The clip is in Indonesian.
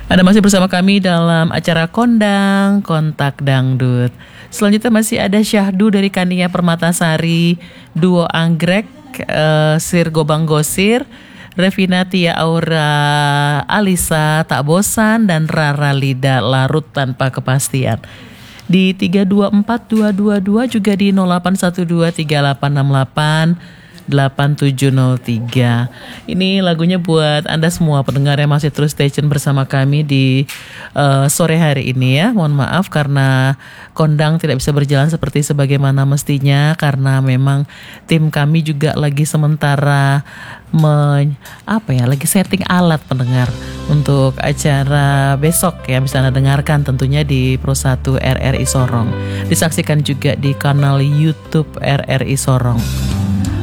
Anda masih bersama kami dalam acara Kondang Kontak Dangdut. Selanjutnya masih ada Syahdu dari Kania Permatasari, Duo Anggrek, Sir Gobang Gosir, Revina Tia Aura Alisa Tak Bosan, dan Rara Lida Larut Tanpa Kepastian. Di 324222 juga di 08123868 8703. Ini lagunya buat Anda semua pendengar yang masih terus stay tune bersama kami di sore hari ini ya. Mohon maaf karena kondang tidak bisa berjalan seperti sebagaimana mestinya, karena memang tim kami juga lagi sementara lagi setting alat pendengar untuk acara besok ya, bisa Anda dengarkan tentunya di Pro 1 RRI Sorong. Disaksikan juga di kanal YouTube RRI Sorong.